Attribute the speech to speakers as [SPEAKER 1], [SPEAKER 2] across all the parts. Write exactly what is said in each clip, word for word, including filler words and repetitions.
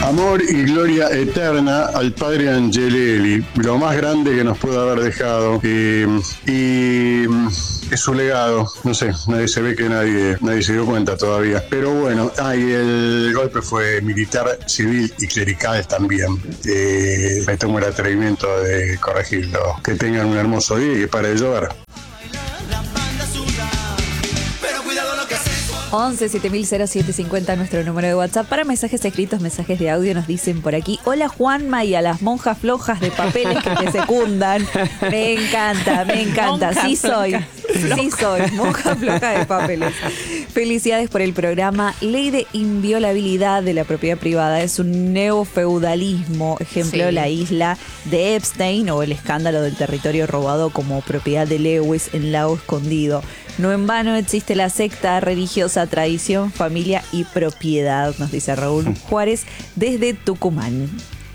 [SPEAKER 1] Amor y gloria eterna al padre Angelelli, lo más grande que nos pudo haber dejado. Y, y es su legado, no sé, nadie se ve que nadie, nadie se dio cuenta todavía. Pero bueno, ah, y el golpe fue militar, civil y clerical también. Eh, me tomo el atrevimiento de corregirlo. Que tengan un hermoso día y que pare de llover.
[SPEAKER 2] once siete mil siete cincuenta nuestro número de WhatsApp para mensajes escritos, mensajes de audio. Nos dicen por aquí: hola Juanma, y a las monjas flojas de papeles que te secundan. Me encanta, me encanta. Monja sí soy, floja. sí soy monja floja de papeles. Felicidades por el programa. Ley de inviolabilidad de la propiedad privada es un neofeudalismo. Ejemplo, sí. La isla de Epstein o el escándalo del territorio robado como propiedad de Lewis en Lago Escondido. No en vano existe la secta religiosa, tradición, familia y propiedad, nos dice Raúl Juárez desde Tucumán.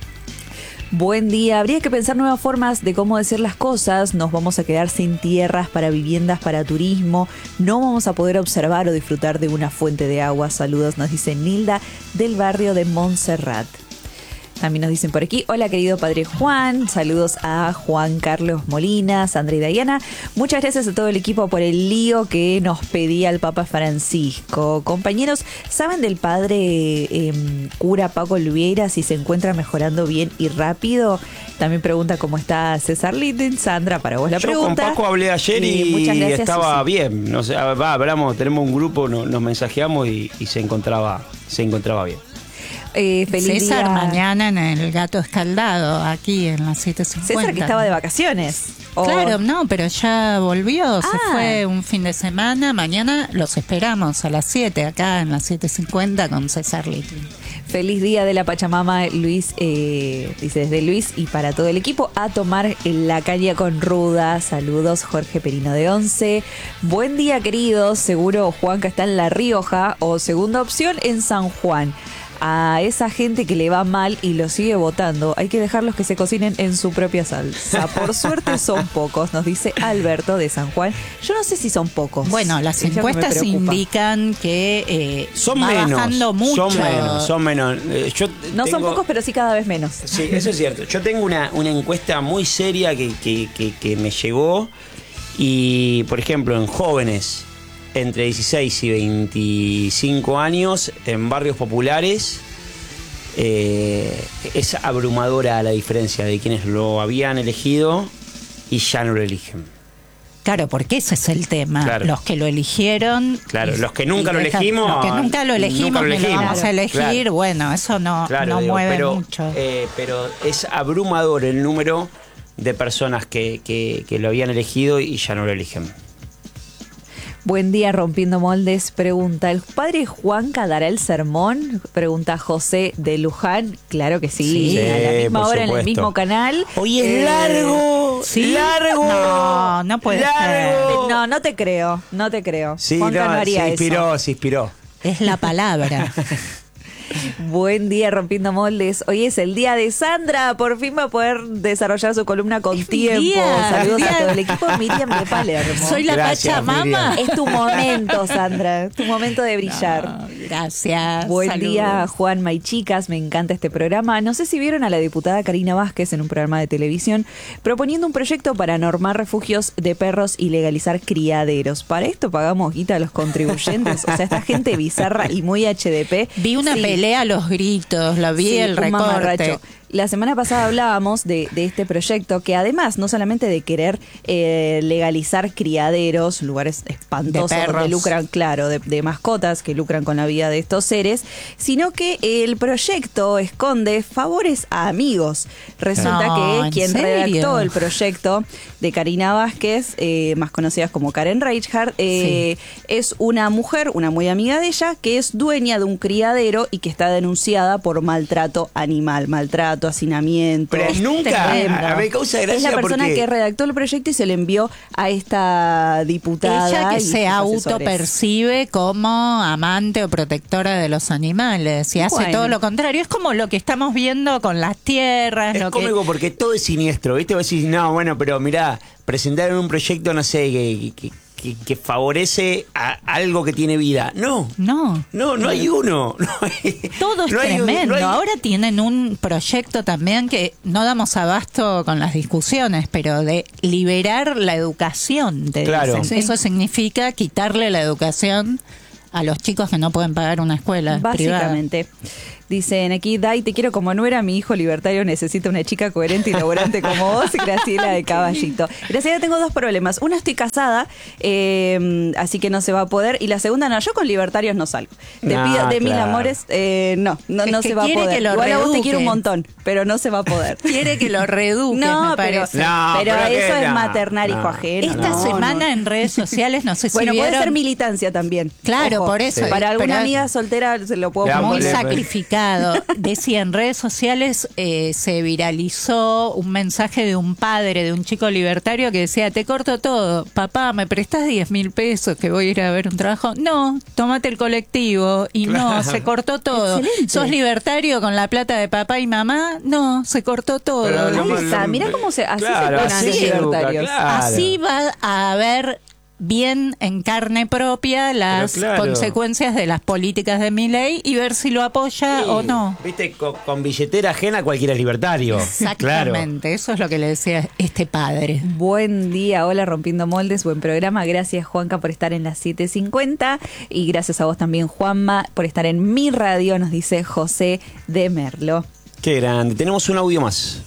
[SPEAKER 2] Buen día. Habría que pensar nuevas formas de cómo decir las cosas. Nos vamos a quedar sin tierras para viviendas, para turismo. No vamos a poder observar o disfrutar de una fuente de agua. Saludos, nos dice Nilda del barrio de Montserrat. También nos dicen por aquí: hola querido padre Juan, saludos a Juan Carlos Molina, Sandra y Diana. Muchas gracias a todo el equipo por el lío que nos pedía el Papa Francisco. Compañeros, ¿saben del padre eh, cura Paco Olviera si se encuentra mejorando bien y rápido? También pregunta cómo está César Linden. Sandra, para vos la
[SPEAKER 3] Yo
[SPEAKER 2] pregunta.
[SPEAKER 3] Yo con Paco hablé ayer y, y muchas gracias, estaba Susi. bien. No sé, va, hablamos, tenemos un grupo, no, nos mensajeamos y, y se encontraba, se encontraba bien.
[SPEAKER 4] Eh, feliz César día. Mañana en el Gato Escaldado, aquí en las siete cincuenta.
[SPEAKER 2] César que estaba de vacaciones.
[SPEAKER 4] ¿O? Claro, no, pero ya volvió, ah. se fue un fin de semana. Mañana los esperamos a las siete, acá en las siete cincuenta con César Little.
[SPEAKER 2] Feliz día de la Pachamama, Luis, eh, dice desde Luis y para todo el equipo, a tomar la caña con ruda. Saludos, Jorge Perino de Once. Buen día, queridos. Seguro Juanca está en La Rioja o segunda opción en San Juan. A esa gente que le va mal y lo sigue votando, hay que dejarlos que se cocinen en su propia salsa. Por suerte son pocos, nos dice Alberto de San Juan. Yo no sé si son pocos.
[SPEAKER 4] Bueno, las encuestas indican que eh,
[SPEAKER 3] son
[SPEAKER 4] va
[SPEAKER 3] menos,
[SPEAKER 4] bajando mucho.
[SPEAKER 3] Son menos, son menos. Eh, yo
[SPEAKER 2] no
[SPEAKER 3] tengo,
[SPEAKER 2] son pocos, pero sí cada vez menos.
[SPEAKER 3] Sí, eso es cierto. Yo tengo una, una encuesta muy seria que, que, que, que me llegó y, por ejemplo, en jóvenes entre dieciséis y veinticinco años en barrios populares, eh, es abrumadora la diferencia de quienes lo habían elegido y ya no lo eligen.
[SPEAKER 4] Claro, porque ese es el tema. Claro. Los que lo eligieron.
[SPEAKER 3] Claro, los que nunca lo
[SPEAKER 4] dejan,
[SPEAKER 3] elegimos.
[SPEAKER 4] Los que nunca lo elegimos, nunca lo, elegimos. Lo vamos a elegir. Claro. Bueno, eso no, claro, no digo, mueve
[SPEAKER 3] pero,
[SPEAKER 4] mucho.
[SPEAKER 3] Eh, pero es abrumador el número de personas que, que, que lo habían elegido y ya no lo eligen.
[SPEAKER 2] Buen día, Rompiendo Moldes. Pregunta: ¿el padre Juanca dará el sermón? Pregunta José de Luján. Claro que sí, sí a la misma hora en el mismo canal.
[SPEAKER 3] Hoy es eh, largo,
[SPEAKER 4] ¿sí?
[SPEAKER 3] largo.
[SPEAKER 4] No, no puede
[SPEAKER 3] largo.
[SPEAKER 4] ser.
[SPEAKER 2] No, no te creo, no te creo.
[SPEAKER 3] Sí,
[SPEAKER 2] Juanca
[SPEAKER 3] no,
[SPEAKER 2] no haría
[SPEAKER 3] se inspiró,
[SPEAKER 2] eso.
[SPEAKER 3] se inspiró.
[SPEAKER 4] Es la palabra.
[SPEAKER 2] Buen día, Rompiendo Moldes. Hoy es el día de Sandra. Por fin va a poder desarrollar su columna con es tiempo. Día, Saludos día. a todo el equipo. Miriam de Palermo.
[SPEAKER 4] Soy la
[SPEAKER 3] gracias,
[SPEAKER 4] Pachamama.
[SPEAKER 3] Miriam.
[SPEAKER 2] Es tu momento, Sandra. Es tu momento de brillar.
[SPEAKER 4] No, gracias.
[SPEAKER 2] Buen
[SPEAKER 4] Saludos.
[SPEAKER 2] día, Juanma y chicas. Me encanta este programa. No sé si vieron a la diputada Karina Vázquez en un programa de televisión proponiendo un proyecto para normar refugios de perros y legalizar criaderos. Para esto pagamos guita a los contribuyentes. O sea, esta gente bizarra y muy H D P.
[SPEAKER 4] Vi una sí. pelea a los gritos. La vi, sí, el recorte.
[SPEAKER 2] La semana pasada hablábamos de, de este proyecto que además no solamente de querer eh, legalizar criaderos, lugares espantosos donde lucran, claro, de, de mascotas que lucran con la vida de estos seres, sino que el proyecto esconde favores a amigos. Resulta no, que quien serio? redactó el proyecto de Karina Vázquez, eh, más conocidas como Karen Reichardt, eh, sí. es una mujer, una muy amiga de ella, que es dueña de un criadero y que está denunciada por maltrato animal, maltrato, hacinamiento.
[SPEAKER 3] Pero nunca, a me causa gracia
[SPEAKER 2] es la persona
[SPEAKER 3] porque...
[SPEAKER 2] que redactó el proyecto y se le envió a esta diputada.
[SPEAKER 4] Ella que se
[SPEAKER 2] autopercibe
[SPEAKER 4] percibe como amante o protectora de los animales y hace bueno. todo lo contrario. Es como lo que estamos viendo con las tierras.
[SPEAKER 3] Es
[SPEAKER 4] lo
[SPEAKER 3] cómico
[SPEAKER 4] que...
[SPEAKER 3] porque todo es siniestro, ¿viste? Vos decís, no, bueno, pero mirá, presentaron un proyecto, no sé, que... que que, que favorece a algo que tiene vida. No.
[SPEAKER 4] No.
[SPEAKER 3] No, no hay uno. No hay,
[SPEAKER 4] Todo es
[SPEAKER 3] no hay un-
[SPEAKER 4] tremendo.
[SPEAKER 3] no hay-
[SPEAKER 4] Ahora tienen un proyecto también que no damos abasto con las discusiones, pero de liberar la educación. te
[SPEAKER 3] Claro.
[SPEAKER 4] dicen.
[SPEAKER 2] Sí.
[SPEAKER 4] Eso significa quitarle la educación a los chicos que no pueden pagar una escuela privada.
[SPEAKER 2] Básicamente. Dicen aquí, Dai, te quiero como no era mi hijo libertario, necesita una chica coherente y laburante como vos, Graciela de Caballito. Graciela, tengo dos problemas. Una, estoy casada, eh, así que no se va a poder. Y la segunda, no, yo con libertarios no salgo. Te
[SPEAKER 3] Ah,
[SPEAKER 2] pido de mil
[SPEAKER 3] claro.
[SPEAKER 2] amores, eh, no, no,
[SPEAKER 4] Es
[SPEAKER 2] no
[SPEAKER 4] que
[SPEAKER 2] se va a
[SPEAKER 4] quiere
[SPEAKER 2] poder.
[SPEAKER 4] que lo
[SPEAKER 2] Igual a vos te
[SPEAKER 4] reeduquen.
[SPEAKER 2] quiero un montón, pero no se va a poder.
[SPEAKER 4] Quiere que lo reeduquen,
[SPEAKER 2] No,
[SPEAKER 4] me
[SPEAKER 2] pero,
[SPEAKER 4] parece.
[SPEAKER 3] No,
[SPEAKER 2] pero
[SPEAKER 3] pero
[SPEAKER 2] eso
[SPEAKER 3] que
[SPEAKER 2] es
[SPEAKER 3] no.
[SPEAKER 2] maternar hijo
[SPEAKER 3] No.
[SPEAKER 2] ajeno.
[SPEAKER 4] Esta
[SPEAKER 2] No,
[SPEAKER 4] semana
[SPEAKER 2] no.
[SPEAKER 4] en redes sociales, no sé si
[SPEAKER 2] Bueno, puede
[SPEAKER 4] vieron,
[SPEAKER 2] ser militancia también.
[SPEAKER 4] Claro,
[SPEAKER 2] Ojo.
[SPEAKER 4] por eso.
[SPEAKER 2] Para alguna
[SPEAKER 4] Pero-
[SPEAKER 2] amiga soltera se lo puedo
[SPEAKER 3] Le damos-
[SPEAKER 4] muy
[SPEAKER 3] le-
[SPEAKER 4] sacrificado. Decía, en redes sociales eh, se viralizó un mensaje de un padre, de un chico libertario que decía, te corto todo, papá, ¿me prestás diez mil pesos que voy a ir a ver un trabajo? No, tómate el colectivo. Y no,
[SPEAKER 3] Claro.
[SPEAKER 4] se cortó todo.
[SPEAKER 2] Excelente.
[SPEAKER 4] ¿Sos libertario con la plata de papá y mamá? No, se cortó todo.
[SPEAKER 3] Pero
[SPEAKER 2] Ahí
[SPEAKER 3] lo-
[SPEAKER 2] está,
[SPEAKER 3] lo-
[SPEAKER 2] mirá cómo se- así se
[SPEAKER 3] claro,
[SPEAKER 2] ponen
[SPEAKER 3] así
[SPEAKER 2] los
[SPEAKER 3] se educa,
[SPEAKER 2] libertarios.
[SPEAKER 3] claro.
[SPEAKER 4] Así va a haber bien en carne propia las
[SPEAKER 3] Pero claro.
[SPEAKER 4] consecuencias de las políticas de Milei y ver si lo apoya
[SPEAKER 3] Sí,
[SPEAKER 4] o no.
[SPEAKER 3] Viste, con, con billetera ajena cualquiera es libertario. Claro.
[SPEAKER 4] Exactamente, eso es lo que le decía este padre.
[SPEAKER 2] Buen día, hola Rompiendo Moldes, buen programa. Gracias Juanca por estar en las siete cincuenta y gracias a vos también Juanma por estar en mi radio, nos dice José de Merlo.
[SPEAKER 3] Qué grande. Tenemos un audio más.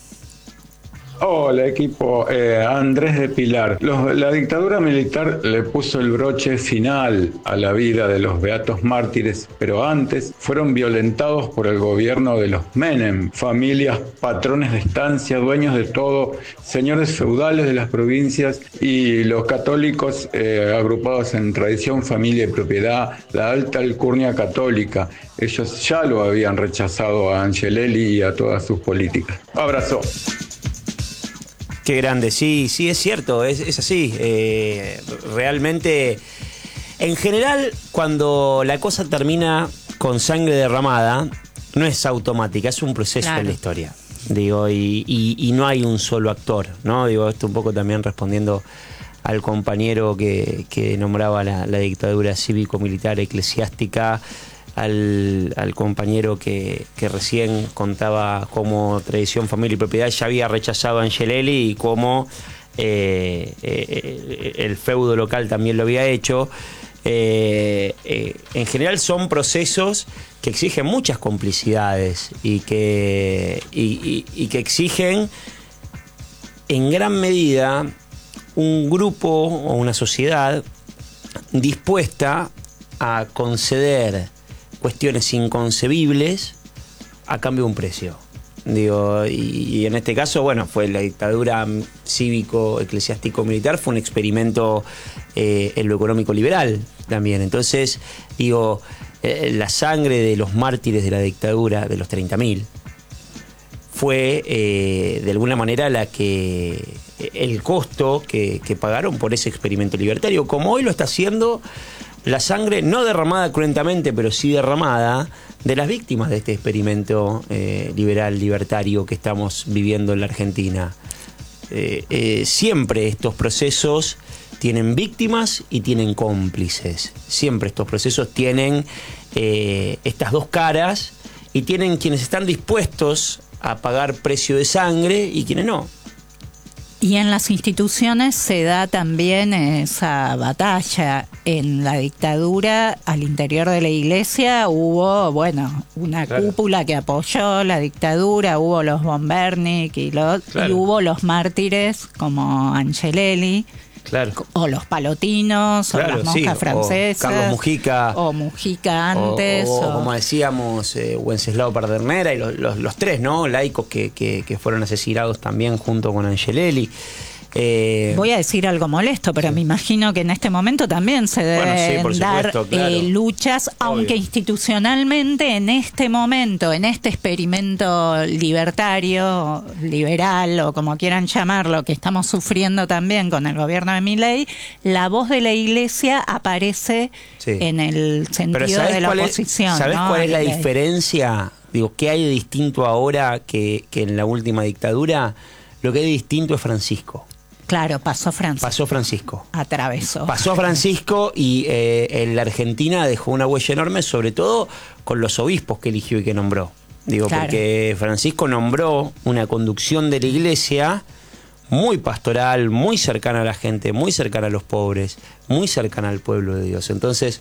[SPEAKER 5] Hola equipo, eh, Andrés de Pilar. Los- la dictadura militar le puso el broche final a la vida de los beatos mártires, pero antes fueron violentados por el gobierno de los Menem, familias, patrones de estancia, dueños de todo, señores feudales de las provincias y los católicos eh, agrupados en tradición, familia y propiedad, la alta alcurnia católica. Ellos ya lo habían rechazado a Angelelli y a todas sus políticas. Abrazo.
[SPEAKER 3] Qué grande, sí, sí, es cierto, es, es así. Eh, realmente, en general, cuando la cosa termina con sangre derramada, no es automática, es un proceso
[SPEAKER 4] Claro.
[SPEAKER 3] en la historia. Digo, y, y- y no hay un solo actor, ¿no? Digo, esto un poco también respondiendo al compañero que, que nombraba la, la dictadura cívico-militar eclesiástica, al, al compañero que, que recién contaba cómo Tradición, Familia y Propiedad ya había rechazado a Angelelli y cómo eh, eh, el feudo local también lo había hecho. Eh, eh, en general son procesos que exigen muchas complicidades y que, y, y- y que exigen en gran medida un grupo o una sociedad dispuesta a conceder cuestiones inconcebibles a cambio de un precio. Digo, y, y en este caso, bueno, fue la dictadura cívico, eclesiástico, militar, fue un experimento eh, en lo económico liberal también. Entonces, digo, eh, la sangre de los mártires de la dictadura, de los treinta mil, fue eh, de alguna manera la que el costo que, que pagaron por ese experimento libertario, como hoy lo está haciendo la sangre no derramada cruentamente, pero sí derramada de las víctimas de este experimento eh, liberal, libertario que estamos viviendo en la Argentina. Eh, eh, siempre estos procesos tienen víctimas y tienen cómplices. Siempre estos procesos tienen eh, estas dos caras y tienen quienes están dispuestos a pagar precio de sangre y quienes no.
[SPEAKER 4] Y en las instituciones se da también esa batalla. En la dictadura, al interior de la iglesia, hubo, bueno, una
[SPEAKER 3] Claro.
[SPEAKER 4] cúpula que apoyó la dictadura, hubo los Bombernik y, los,
[SPEAKER 3] Claro.
[SPEAKER 4] y hubo los mártires como Angelelli,
[SPEAKER 3] Claro.
[SPEAKER 4] o los palotinos,
[SPEAKER 3] Claro,
[SPEAKER 4] o las
[SPEAKER 3] sí,
[SPEAKER 4] monjas
[SPEAKER 3] o
[SPEAKER 4] francesas.
[SPEAKER 3] Carlos Mujica.
[SPEAKER 4] O Mujica antes.
[SPEAKER 3] O, o-
[SPEAKER 4] o-
[SPEAKER 3] o como decíamos, eh, Wenceslao Perdernera y los, los, los tres, ¿no? Laicos que, que, que fueron asesinados también junto con Angelelli. Eh,
[SPEAKER 4] Voy a decir algo molesto, pero me imagino que en este momento también se deben
[SPEAKER 3] Bueno, sí, por
[SPEAKER 4] dar
[SPEAKER 3] supuesto, claro.
[SPEAKER 4] eh, luchas, aunque institucionalmente en este momento, en este experimento libertario, liberal o como quieran llamarlo, que estamos sufriendo también con el gobierno de Milei, la voz de la Iglesia aparece
[SPEAKER 3] Sí.
[SPEAKER 4] en el
[SPEAKER 3] pero
[SPEAKER 4] sentido
[SPEAKER 3] ¿sabés
[SPEAKER 4] de la
[SPEAKER 3] cuál es-
[SPEAKER 4] oposición.
[SPEAKER 3] ¿Sabés
[SPEAKER 4] ¿no?
[SPEAKER 3] cuál es la
[SPEAKER 4] De-
[SPEAKER 3] diferencia? Digo, ¿qué hay de distinto ahora que, que en la última dictadura? Lo que hay de distinto es Francisco.
[SPEAKER 4] Claro, pasó Francisco.
[SPEAKER 3] Pasó Francisco.
[SPEAKER 4] Atravesó.
[SPEAKER 3] Pasó Francisco y eh, en la Argentina dejó una huella enorme, sobre todo con los obispos que eligió y que nombró. Digo,
[SPEAKER 4] claro.
[SPEAKER 3] porque Francisco nombró una conducción de la iglesia muy pastoral, muy cercana a la gente, muy cercana a los pobres, muy cercana al pueblo de Dios. Entonces,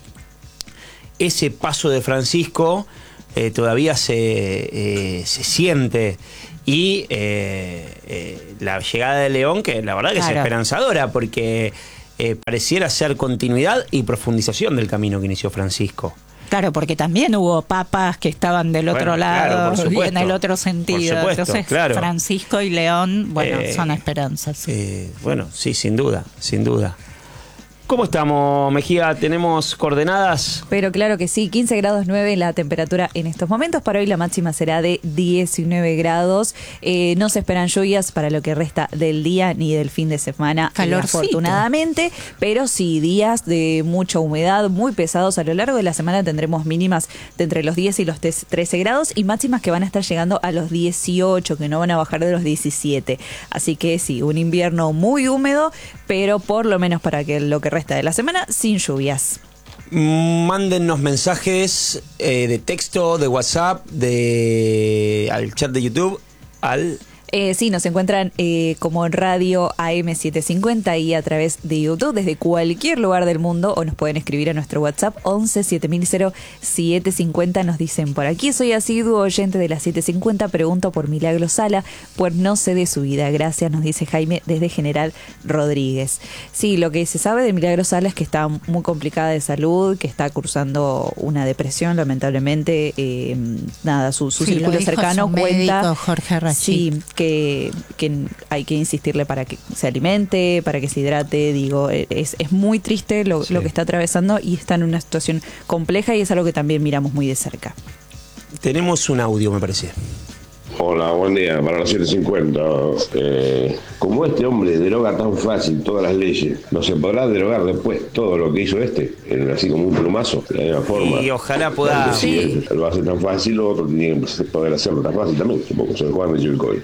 [SPEAKER 3] ese paso de Francisco eh, todavía se, eh, se siente. Y eh, eh, la llegada de León, que la verdad que
[SPEAKER 4] claro.
[SPEAKER 3] es esperanzadora, porque eh, pareciera ser continuidad y profundización del camino que inició Francisco.
[SPEAKER 4] Claro, porque también hubo papas que estaban del otro
[SPEAKER 3] Bueno,
[SPEAKER 4] lado
[SPEAKER 3] claro, por
[SPEAKER 4] y
[SPEAKER 3] supuesto.
[SPEAKER 4] en el otro sentido.
[SPEAKER 3] Por supuesto,
[SPEAKER 4] Entonces,
[SPEAKER 3] claro.
[SPEAKER 4] Francisco y León, bueno,
[SPEAKER 3] Eh,
[SPEAKER 4] son esperanzas.
[SPEAKER 3] Eh, bueno, sí, sin duda, sin duda. ¿Cómo estamos, Mejía? ¿Tenemos coordenadas?
[SPEAKER 2] Pero claro que sí, quince grados nueve la temperatura en estos momentos. Para hoy la máxima será de diecinueve grados. Eh, no se esperan lluvias para lo que resta del día ni del fin de semana,
[SPEAKER 4] Calorcito.
[SPEAKER 2] afortunadamente. Pero sí, días de mucha humedad, muy pesados. A lo largo de la semana tendremos mínimas de entre los diez y los trece grados y máximas que van a estar llegando a los dieciocho, que no van a bajar de los diecisiete. Así que sí, un invierno muy húmedo, pero por lo menos para que lo que resta de la semana sin lluvias.
[SPEAKER 3] Mándennos mensajes eh, de texto, de WhatsApp, de al chat de YouTube, al...
[SPEAKER 2] Eh, sí, nos encuentran eh, como Radio A M setecientos cincuenta y a través de YouTube desde cualquier lugar del mundo, o nos pueden escribir a nuestro WhatsApp once siete mil siete cincuenta. Nos dicen por aquí: soy asiduo oyente de la setecientos cincuenta, pregunto por Milagro Sala, pues no sé de su vida. Gracias, nos dice Jaime desde General Rodríguez. Sí, lo que se sabe de Milagro Sala es que está muy complicada de salud, que está cursando una depresión, lamentablemente. Eh, nada, su, su
[SPEAKER 4] Sí,
[SPEAKER 2] círculo
[SPEAKER 4] lo dijo
[SPEAKER 2] cercano
[SPEAKER 4] su
[SPEAKER 2] cuenta.
[SPEAKER 4] médico, Jorge Rachid.
[SPEAKER 2] Sí, que Que, que hay que insistirle para que se alimente, para que se hidrate. Digo, es, es muy triste lo,
[SPEAKER 3] Sí.
[SPEAKER 2] lo que está atravesando y está en una situación compleja y es algo que también miramos muy de cerca.
[SPEAKER 3] Tenemos un audio, me parece.
[SPEAKER 6] Hola, buen día, para las siete cincuenta. Eh, como este hombre deroga tan fácil todas las leyes, ¿no se podrá derogar después todo lo que hizo este? Eh, así como un plumazo, de la misma forma.
[SPEAKER 3] Y ojalá pueda...
[SPEAKER 6] Porque si él lo hace tan fácil, lo otro tiene que poder hacerlo tan fácil también, supongo. Soy Juan de Chivilcoy.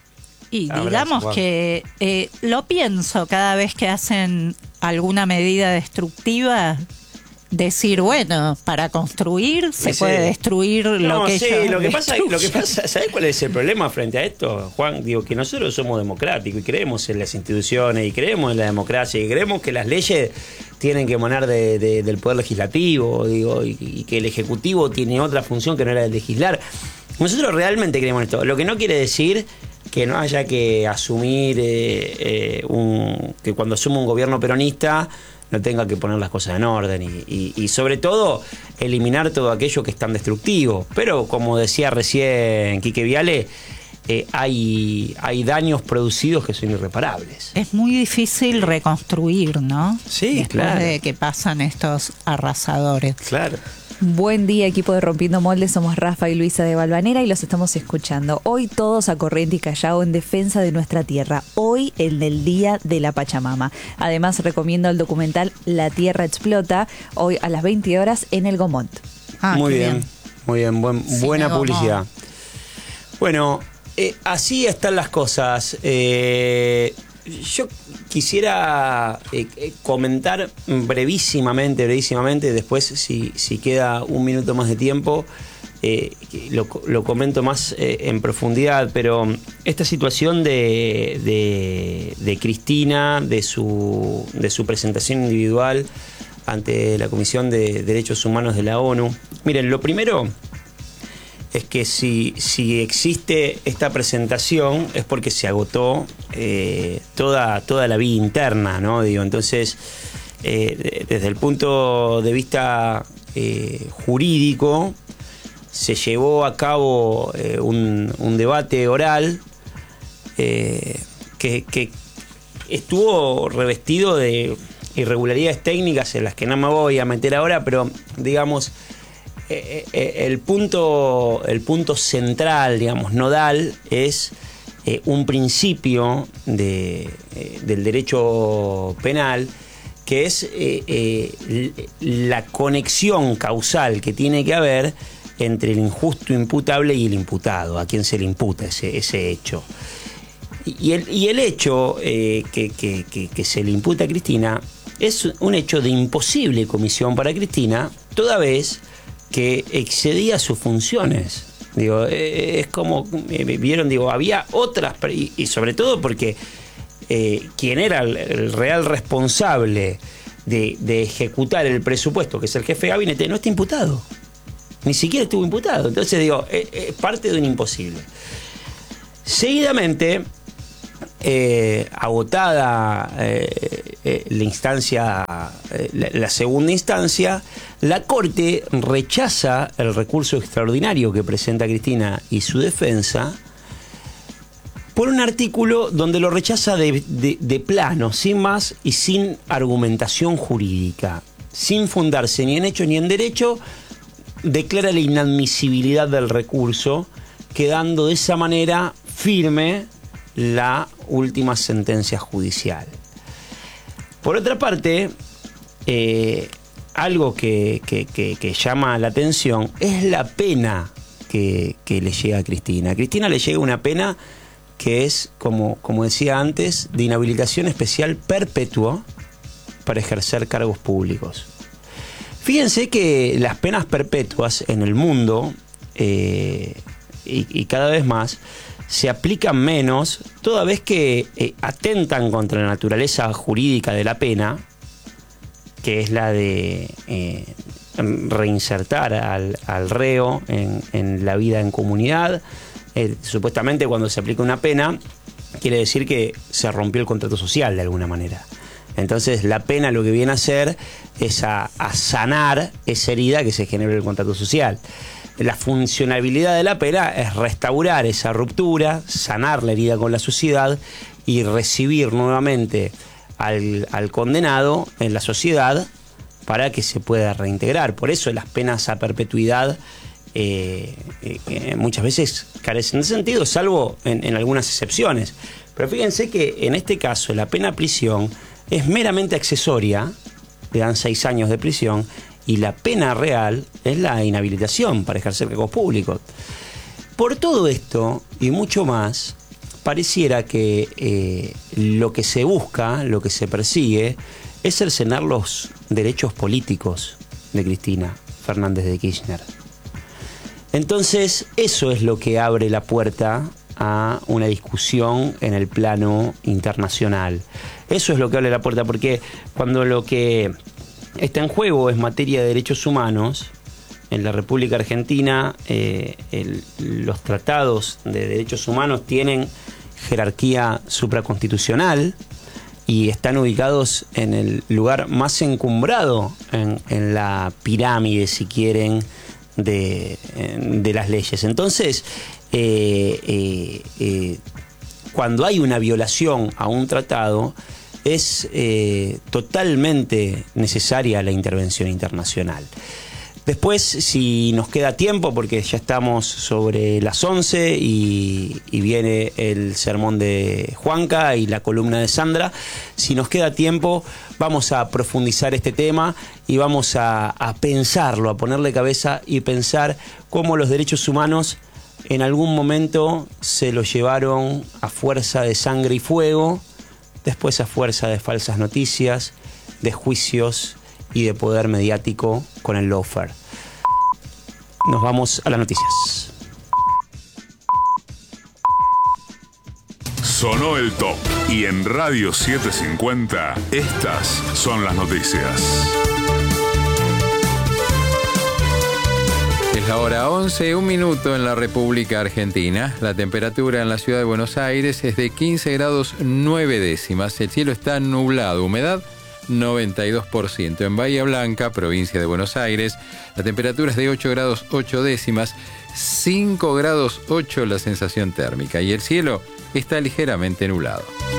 [SPEAKER 4] Y
[SPEAKER 3] Abrazo,
[SPEAKER 4] digamos
[SPEAKER 3] Juan.
[SPEAKER 4] que eh, lo pienso cada vez que hacen alguna medida destructiva, decir, bueno, para construir se
[SPEAKER 3] Sí.
[SPEAKER 4] puede destruir
[SPEAKER 3] No,
[SPEAKER 4] lo que
[SPEAKER 3] sí,
[SPEAKER 4] ellos
[SPEAKER 3] lo que pasa, lo que
[SPEAKER 4] destruyen.
[SPEAKER 3] pasa, ¿sabés cuál es el problema frente a esto, Juan? Digo, que nosotros somos democráticos y creemos en las instituciones y creemos en la democracia y creemos que las leyes tienen que emanar de, de, del poder legislativo, digo, y, y que el ejecutivo tiene otra función que no era de legislar. Nosotros realmente creemos en esto, lo que no quiere decir que no haya que asumir eh, eh, un, que cuando asume un gobierno peronista no tenga que poner las cosas en orden y, y, y sobre todo eliminar todo aquello que es tan destructivo. Pero como decía recién Quique Viale, eh, hay, hay daños producidos que son irreparables.
[SPEAKER 4] Es muy difícil reconstruir, ¿no?
[SPEAKER 3] Sí,
[SPEAKER 4] Después
[SPEAKER 3] claro.
[SPEAKER 4] de que pasan estos arrasadores.
[SPEAKER 3] Claro.
[SPEAKER 2] Buen día, equipo de Rompiendo Moldes. Somos Rafa y Luisa de Valvanera y los estamos escuchando. Hoy todos a corriente y callao en defensa de nuestra tierra. Hoy en el Día de la Pachamama. Además, recomiendo el documental La Tierra Explota, hoy a las veinte horas en el Gomont.
[SPEAKER 4] Ah,
[SPEAKER 3] muy
[SPEAKER 4] qué
[SPEAKER 3] bien, muy bien, buen-
[SPEAKER 4] Sí,
[SPEAKER 3] buena
[SPEAKER 4] no,
[SPEAKER 3] publicidad.
[SPEAKER 4] no.
[SPEAKER 3] Bueno, eh, así están las cosas. Eh, yo quisiera eh, eh, comentar brevísimamente, brevísimamente, después si, si queda un minuto más de tiempo, eh, lo, lo comento más eh, en profundidad, pero esta situación de, de, de Cristina, de su, de su presentación individual ante la Comisión de Derechos Humanos de la ONU. Miren, lo primero es que si, si existe esta presentación es porque se agotó eh, toda, toda la vida interna, ¿no? Digo, entonces, eh, desde el punto de vista eh, jurídico, se llevó a cabo eh, un, un debate oral eh, que, que estuvo revestido de irregularidades técnicas en las que no me voy a meter ahora, pero digamos... Eh, eh, el punto el punto central, digamos, nodal, es eh, un principio de, eh, del derecho penal, que es eh, eh, la conexión causal que tiene que haber entre el injusto imputable y el imputado, a quien se le imputa ese, ese hecho. Y el, y el hecho eh, que, que, que, que se le imputa a Cristina es un hecho de imposible comisión para Cristina, toda vez que excedía sus funciones. Digo, eh, es como, eh, vieron, digo, había otras, y, y sobre todo porque eh, quien era el, el real responsable de, de ejecutar el presupuesto, que es el jefe de gabinete, no está imputado. Ni siquiera estuvo imputado. Entonces, digo, es, es parte de un imposible. Seguidamente, eh, agotada eh, eh, la instancia, eh, la, la segunda instancia, la Corte rechaza el recurso extraordinario que presenta Cristina y su defensa por un artículo donde lo rechaza de, de, de plano, sin más y sin argumentación jurídica, sin fundarse ni en hecho ni en derecho, declara la inadmisibilidad del recurso, quedando de esa manera firme la última sentencia judicial. Por otra parte, eh, algo que, que, que, que llama la atención es la pena que, que le llega a Cristina. A Cristina le llega una pena que es, como, como decía antes, de inhabilitación especial perpetua para ejercer cargos públicos. Fíjense que las penas perpetuas en el mundo, eh, y, y cada vez más, se aplican menos toda vez que eh, atentan contra la naturaleza jurídica de la pena, que es la de eh, reinsertar al, al reo en, en la vida en comunidad. Eh, supuestamente cuando se aplica una pena quiere decir que se rompió el contrato social de alguna manera. Entonces la pena lo que viene a hacer es a, a sanar esa herida que se generó en el contrato social. La funcionalidad de la pena es restaurar esa ruptura, sanar la herida con la sociedad y recibir nuevamente al, al condenado en la sociedad para que se pueda reintegrar. Por eso las penas a perpetuidad eh, eh, muchas veces carecen de sentido, salvo en, en algunas excepciones. Pero fíjense que en este caso la pena prisión es meramente accesoria, le dan seis años de prisión, y la pena real es la inhabilitación para ejercer cargos públicos. Por todo esto y mucho más, pareciera que eh, lo que se busca, lo que se persigue, es cercenar los derechos políticos de Cristina Fernández de Kirchner. Entonces, eso es lo que abre la puerta a una discusión en el plano internacional. Eso es lo que abre la puerta, porque cuando lo que está en juego es materia de derechos humanos, en la República Argentina eh, el, los tratados de derechos humanos tienen jerarquía supraconstitucional y están ubicados en el lugar más encumbrado en, en la pirámide, si quieren, de, de las leyes. Entonces, eh, eh, eh, cuando hay una violación a un tratado, es eh, totalmente necesaria la intervención internacional. Después, si nos queda tiempo, porque ya estamos sobre las once y, y viene el sermón de Juanca y la columna de Sandra, si nos queda tiempo vamos a profundizar este tema y vamos a, a pensarlo, a ponerle cabeza y pensar cómo los derechos humanos en algún momento se los llevaron a fuerza de sangre y fuego, después a fuerza de falsas noticias, de juicios y de poder mediático con el lawfare. Nos vamos a las noticias.
[SPEAKER 7] Sonó el top y en Radio setecientos cincuenta estas son las noticias.
[SPEAKER 8] Es la hora once, un minuto en la República Argentina. La temperatura en la ciudad de Buenos Aires es de quince grados nueve décimas. El cielo está nublado, humedad noventa y dos por ciento. En Bahía Blanca, provincia de Buenos Aires, la temperatura es de ocho grados ocho décimas, cinco grados ocho la sensación térmica y el cielo está ligeramente nublado.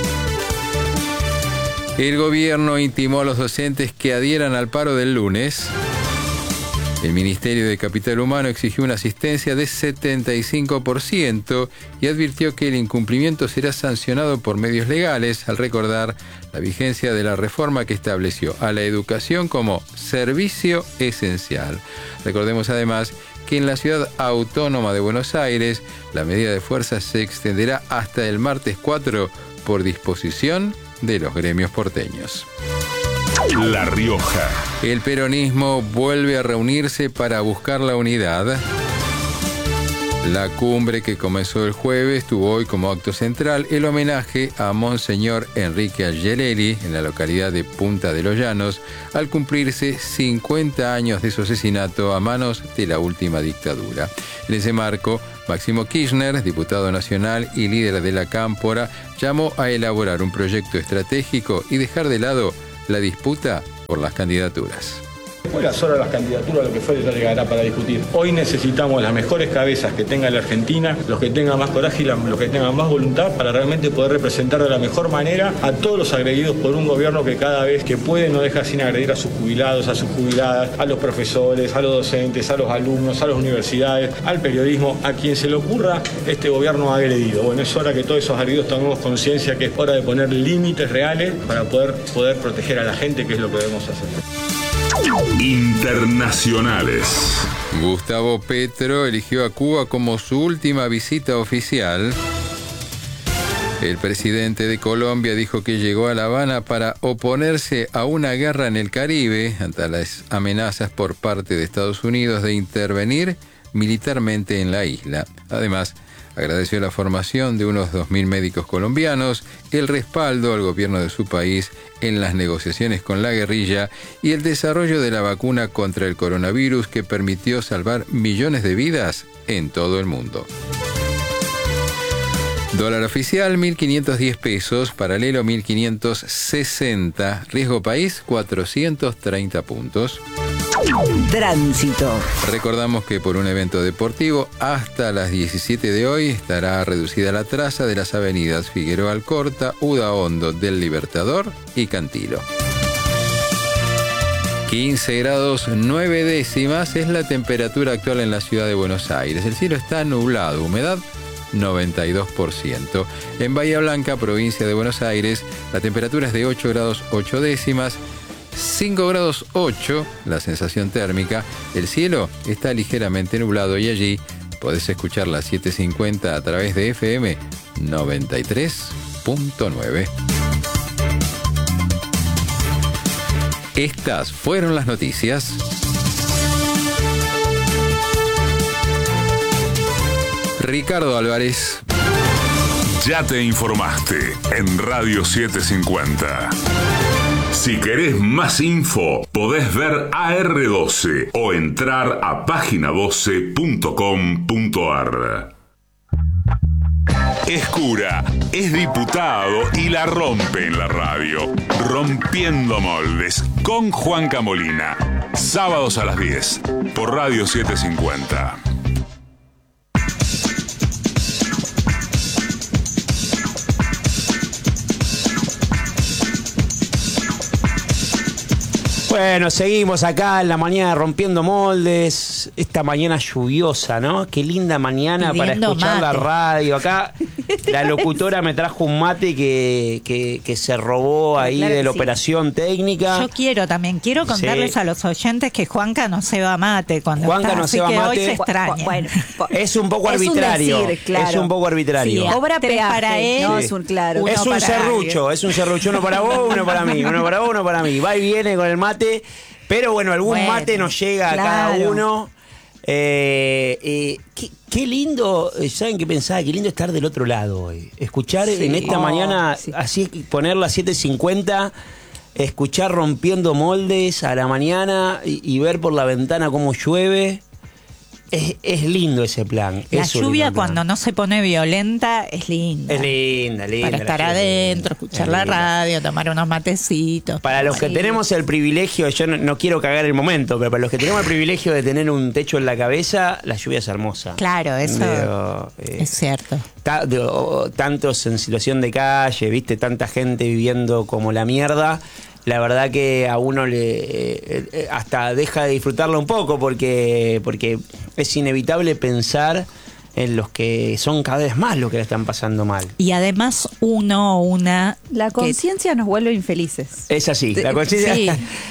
[SPEAKER 8] El gobierno intimó a los docentes que adhieran al paro del lunes. El Ministerio de Capital Humano exigió una asistencia de setenta y cinco por ciento y advirtió que el incumplimiento será sancionado por medios legales al recordar la vigencia de la reforma que estableció a la educación como servicio esencial. Recordemos además que en la ciudad autónoma de Buenos Aires la medida de fuerza se extenderá hasta el martes cuatro por disposición de los gremios porteños.
[SPEAKER 7] La Rioja.
[SPEAKER 8] El peronismo vuelve a reunirse para buscar la unidad. La cumbre que comenzó el jueves tuvo hoy como acto central el homenaje a Monseñor Enrique Angelelli en la localidad de Punta de los Llanos al cumplirse cincuenta años de su asesinato a manos de la última dictadura. En ese marco, Máximo Kirchner, diputado nacional y líder de la Cámpora, llamó a elaborar un proyecto estratégico y dejar de lado la disputa por las candidaturas.
[SPEAKER 9] Fuera solo las candidaturas, lo que fuera ya llegará para discutir. Hoy necesitamos las mejores cabezas que tenga la Argentina, los que tengan más coraje y la, los que tengan más voluntad para realmente poder representar de la mejor manera a todos los agredidos por un gobierno que cada vez que puede no deja sin agredir a sus jubilados, a sus jubiladas, a los profesores, a los docentes, a los alumnos, a las universidades, al periodismo, a quien se le ocurra, este gobierno ha agredido. Bueno, es hora que todos esos agredidos tengamos conciencia que es hora de poner límites reales para poder, poder proteger a la gente, que es lo que debemos hacer.
[SPEAKER 7] Internacionales.
[SPEAKER 8] Gustavo Petro eligió a Cuba como su última visita oficial. El presidente de Colombia dijo que llegó a La Habana para oponerse a una guerra en el Caribe ante las amenazas por parte de Estados Unidos de intervenir militarmente en la isla. Además, agradeció la formación de unos dos mil médicos colombianos, el respaldo al gobierno de su país en las negociaciones con la guerrilla y el desarrollo de la vacuna contra el coronavirus que permitió salvar millones de vidas en todo el mundo. Dólar oficial mil quinientos diez pesos, paralelo mil quinientos sesenta, riesgo país cuatrocientos treinta puntos.
[SPEAKER 10] Tránsito.
[SPEAKER 8] Recordamos que por un evento deportivo hasta las diecisiete de hoy estará reducida la traza de las avenidas Figueroa Alcorta, Udaondo del Libertador y Cantilo. quince grados nueve décimas es la temperatura actual en la ciudad de Buenos Aires. El cielo está nublado, humedad noventa y dos por ciento. En Bahía Blanca, provincia de Buenos Aires, la temperatura es de ocho grados ocho décimas. cinco grados ocho la sensación térmica, el cielo está ligeramente nublado y allí podés escuchar la siete cincuenta a través de F M noventa y tres punto nueve. Estas fueron las noticias. Ricardo Álvarez.
[SPEAKER 7] Ya te informaste en Radio setecientos cincuenta. Si querés más info, podés ver A R doce o entrar a página doce punto com punto a r. Es cura, es diputado y la rompe en la radio. Rompiendo Moldes con Juanca Molina. Sábados a las diez por Radio setecientos cincuenta.
[SPEAKER 3] Bueno, seguimos acá en la mañana rompiendo moldes. Esta mañana lluviosa, ¿no? Qué linda mañana pidiendo para escuchar mate. La radio. Acá la locutora me trajo un mate que, que, que se robó ahí claro de la sí. operación técnica.
[SPEAKER 4] Yo quiero también, quiero contarles sí. a los oyentes que Juanca no se va mate cuando
[SPEAKER 3] Juanca
[SPEAKER 4] está,
[SPEAKER 3] no
[SPEAKER 4] así
[SPEAKER 3] se va
[SPEAKER 4] que
[SPEAKER 3] mate.
[SPEAKER 4] Hoy se extraña.
[SPEAKER 2] Bueno,
[SPEAKER 3] es un poco
[SPEAKER 2] es
[SPEAKER 3] arbitrario.
[SPEAKER 2] Un decir, claro.
[SPEAKER 3] Es un poco arbitrario.
[SPEAKER 2] Sí, obra peaje,
[SPEAKER 4] para él.
[SPEAKER 2] No, es un claro.
[SPEAKER 3] Uno es un serrucho, es un serrucho. Uno para vos, uno para mí. Uno para vos, uno para mí. Va y viene con el mate. Pero bueno, algún bueno, mate nos llega claro. a cada uno. Eh, eh, qué, qué lindo, ¿saben qué pensaba? Qué lindo estar del otro lado hoy. Escuchar sí. en esta oh, mañana, sí. así poner las siete cincuenta, escuchar rompiendo moldes a la mañana y, y ver por la ventana cómo llueve. Es, es lindo ese plan.
[SPEAKER 4] La
[SPEAKER 3] es
[SPEAKER 4] lluvia cuando no se pone violenta es linda.
[SPEAKER 3] Es linda, linda.
[SPEAKER 4] Para estar adentro, escuchar la radio, tomar unos matecitos.
[SPEAKER 3] Para los que tenemos el privilegio, yo no, no quiero cagar el momento, pero para los que tenemos el privilegio de tener un techo en la cabeza, la lluvia es hermosa.
[SPEAKER 4] Claro, eso Digo, eh, es cierto.
[SPEAKER 3] Ta, digo, tantos en situación de calle, viste, tanta gente viviendo como la mierda. La verdad que a uno le eh, eh, hasta deja de disfrutarlo un poco porque, porque es inevitable pensar en los que son cada vez más los que la están pasando mal.
[SPEAKER 4] Y además uno o una...
[SPEAKER 2] La conciencia que... nos vuelve infelices.
[SPEAKER 3] Es así, la conciencia... Sí.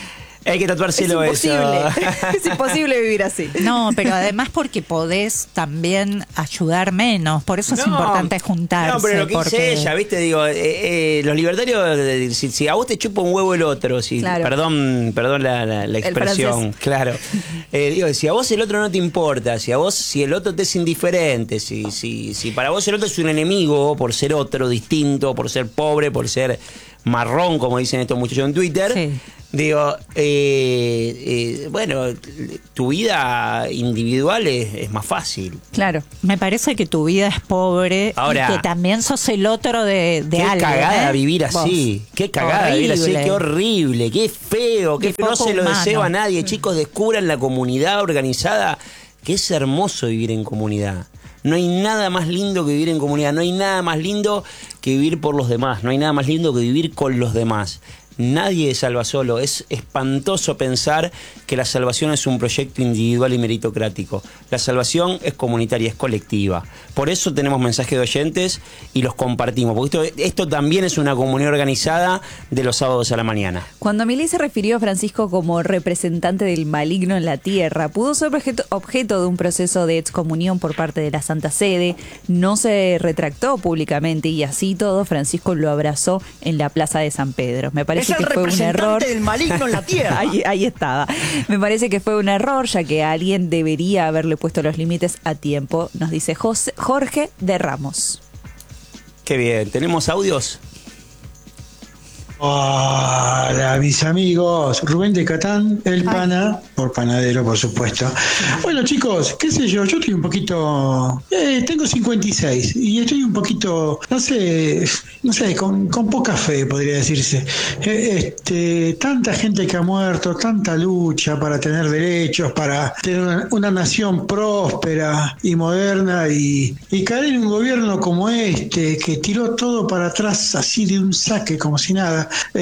[SPEAKER 3] Hay que tatuárselo
[SPEAKER 2] es imposible. Eso. Es imposible vivir así.
[SPEAKER 4] No, pero además porque podés también ayudar menos. Por eso es
[SPEAKER 3] no,
[SPEAKER 4] importante juntarse.
[SPEAKER 3] No, pero lo que
[SPEAKER 4] porque...
[SPEAKER 3] dice ella, ¿viste? Digo, eh, eh, los libertarios, si, si a vos te chupa un huevo el otro, si, claro. perdón, perdón la, la, la expresión, claro. Eh, digo, si a vos el otro no te importa, si a vos, si el otro te es indiferente, si, si, si para vos el otro es un enemigo por ser otro, distinto, por ser pobre, por ser marrón, como dicen estos muchachos en Twitter. Sí. Digo, eh, eh, bueno, tu vida individual es, es más fácil.
[SPEAKER 4] Claro. Me parece que tu vida es pobre. Ahora, y que también sos el otro de, de
[SPEAKER 3] qué
[SPEAKER 4] algo.
[SPEAKER 3] Qué cagada
[SPEAKER 4] ¿eh?
[SPEAKER 3] vivir así. Vos. Qué cagada horrible. Vivir así. Qué horrible. Qué feo. Qué, qué no se lo humano. Deseo a nadie. Mm. Chicos, descubran la comunidad organizada. Que es hermoso vivir en comunidad. No hay nada más lindo que vivir en comunidad. No hay nada más lindo que vivir por los demás. No hay nada más lindo que vivir con los demás. Nadie salva solo. Es espantoso pensar que la salvación es un proyecto individual y meritocrático. La salvación es comunitaria, es colectiva. Por eso tenemos mensajes de oyentes y los compartimos. Porque esto, esto también es una comunidad organizada de los sábados a la mañana.
[SPEAKER 2] Cuando Milei se refirió a Francisco como representante del maligno en la tierra, pudo ser objeto, objeto de un proceso de excomunión por parte de la Santa Sede. No se retractó públicamente y así todo Francisco lo abrazó en la Plaza de San Pedro. Me parece
[SPEAKER 11] es el
[SPEAKER 2] que fue un error.
[SPEAKER 11] Del maligno en la tierra.
[SPEAKER 2] ahí, ahí estaba. Me parece que fue un error, ya que alguien debería haberle puesto los límites a tiempo, nos dice José, Jorge de Ramos.
[SPEAKER 3] Qué bien, ¿tenemos audios?
[SPEAKER 12] Hola, mis amigos. Rubén de Catán, el pana, por panadero, por supuesto. Bueno, chicos, qué sé yo, yo estoy un poquito... Eh, tengo cincuenta y seis y estoy un poquito, no sé, no sé, con, con poca fe, podría decirse. Eh, este, tanta gente que ha muerto, tanta lucha para tener derechos, para tener una, una nación próspera y moderna y, y caer en un gobierno como este, que tiró todo para atrás así de un saque, como si nada.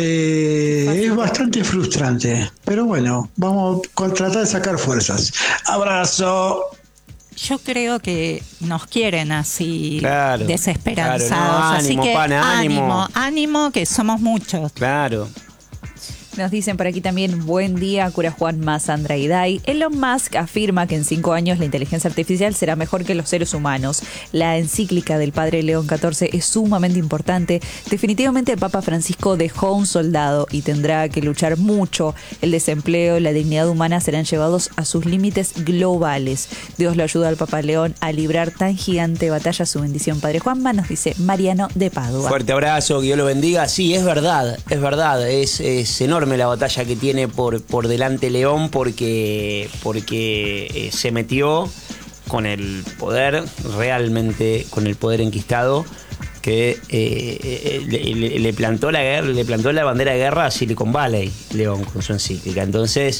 [SPEAKER 12] Eh, es bastante frustrante, pero bueno, vamos a tratar de sacar fuerzas. Abrazo.
[SPEAKER 4] Yo creo que nos quieren así,
[SPEAKER 3] claro,
[SPEAKER 4] desesperanzados,
[SPEAKER 3] claro, no, ánimo,
[SPEAKER 4] así que
[SPEAKER 3] pana, ánimo.
[SPEAKER 4] ánimo, ánimo, que somos muchos.
[SPEAKER 3] Claro.
[SPEAKER 2] Nos dicen por aquí también, buen día, cura Juan Mas Andraiday. Elon Musk afirma que en cinco años la inteligencia artificial será mejor que los seres humanos. La encíclica del padre León catorce es sumamente importante. Definitivamente el Papa Francisco dejó un soldado y tendrá que luchar mucho. El desempleo, la dignidad humana serán llevados a sus límites globales. Dios lo ayuda al Papa León a librar tan gigante batalla. Su bendición, padre Juanma, nos dice Mariano de Padua.
[SPEAKER 3] Fuerte abrazo, que Dios lo bendiga. Sí, es verdad, es verdad, es, es enorme la batalla que tiene por, por delante León porque, porque eh, se metió con el poder, realmente con el poder enquistado, que eh, le, le plantó la guerra, le plantó la bandera de guerra a Silicon Valley, León, con su encíclica. Entonces,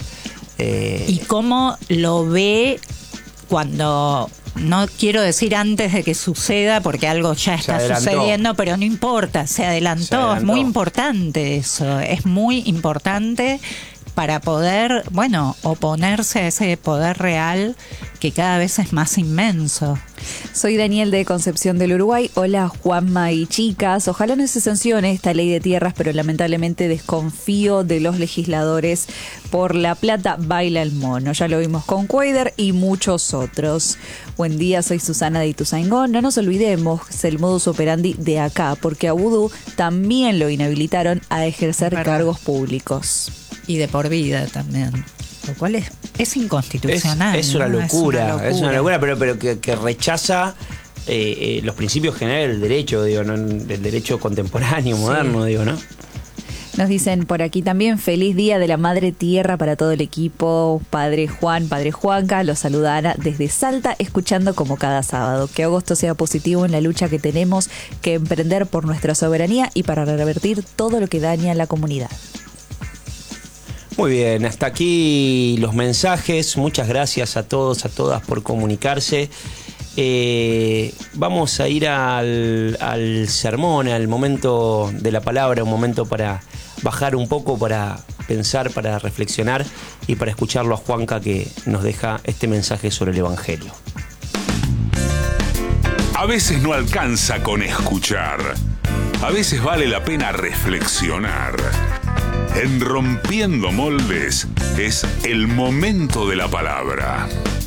[SPEAKER 3] eh,
[SPEAKER 4] ¿y cómo lo ve cuando... No quiero decir antes de que suceda, porque algo ya está sucediendo, pero no importa, se adelantó. se adelantó. Es muy importante eso, es muy importante para poder, bueno, oponerse a ese poder real que cada vez es más inmenso.
[SPEAKER 2] Soy Daniel de Concepción del Uruguay. Hola Juanma y chicas. Ojalá no se sancione esta ley de tierras, pero lamentablemente desconfío de los legisladores. Por la plata baila el mono. Ya lo vimos con Cuader y muchos otros. Buen día, soy Susana de Ituzaingó. No nos olvidemos el modus operandi de acá, porque a Vudú también lo inhabilitaron a ejercer cargos públicos.
[SPEAKER 4] Y de por vida también. Lo cual es, es inconstitucional.
[SPEAKER 3] Es, es, una,
[SPEAKER 4] ¿no?
[SPEAKER 3] locura,
[SPEAKER 4] es una locura,
[SPEAKER 3] es una locura, pero, pero que, que rechaza eh, eh, los principios generales del derecho, digo, ¿no? Del derecho contemporáneo, moderno, sí. digo, ¿no?
[SPEAKER 2] Nos dicen por aquí también, feliz día de la Madre Tierra para todo el equipo. Padre Juan, Padre Juanca, los saluda Ana desde Salta, escuchando como cada sábado. Que agosto sea positivo en la lucha que tenemos que emprender por nuestra soberanía y para revertir todo lo que daña a la comunidad.
[SPEAKER 3] Muy bien, hasta aquí los mensajes. Muchas gracias a todos, a todas por comunicarse. Eh, vamos a ir al, al sermón, al momento de la palabra, un momento para bajar un poco, para pensar, para reflexionar y para escucharlo a Juanca, que nos deja este mensaje sobre el Evangelio.
[SPEAKER 7] A veces no alcanza con escuchar. A veces vale la pena reflexionar. En Rompiendo Moldes es el momento de la palabra.